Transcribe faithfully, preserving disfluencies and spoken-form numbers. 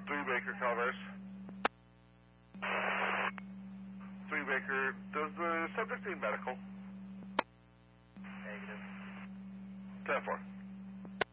Three Baker, Calvers. Three Baker, does the subject need medical? Negative. ten four.